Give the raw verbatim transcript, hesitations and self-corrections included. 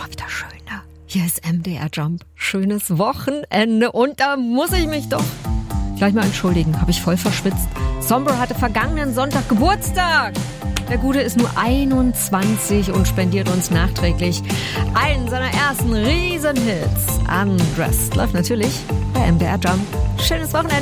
mal wieder schön, ne? Hier ist M D R Jump. Schönes Wochenende. Und da muss ich mich doch gleich mal entschuldigen. Habe ich voll verschwitzt. Sombra hatte vergangenen Sonntag Geburtstag. Der Gute ist nur einundzwanzig und spendiert uns nachträglich einen seiner ersten Riesenhits. Undressed läuft natürlich bei M D R Jump. Schönes Wochenende.